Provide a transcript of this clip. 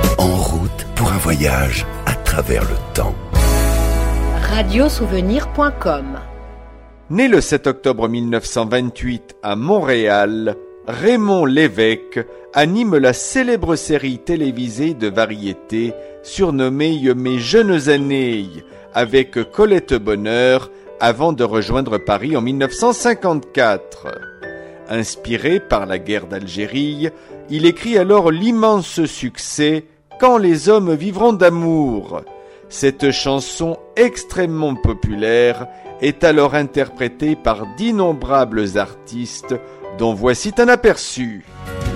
En route pour un voyage à travers le temps. Radiosouvenir.com. Né le 7 octobre 1928 à Montréal, Raymond Lévesque anime la célèbre série télévisée de variété surnommée Mes jeunes années avec Colette Bonheur avant de rejoindre Paris en 1954. Inspiré par la guerre d'Algérie, il écrit alors l'immense succès « Quand les hommes vivront d'amour ». Cette chanson extrêmement populaire est alors interprétée par d'innombrables artistes dont voici un aperçu.